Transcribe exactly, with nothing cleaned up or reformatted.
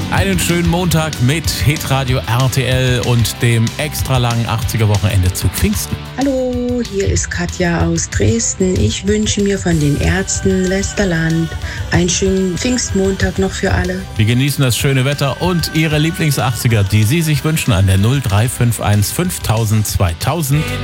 Einen schönen Montag mit Hitradio R T L und dem extra langen achtziger-Wochenende zu Pfingsten. Hallo, hier ist Katja aus Dresden. Ich wünsche mir von den Ärzten Westerland einen schönen Pfingstmontag noch für alle. Wir genießen das schöne Wetter und Ihre Lieblings-achtziger, die Sie sich wünschen, an der null drei fünf eins fünftausend zweitausend.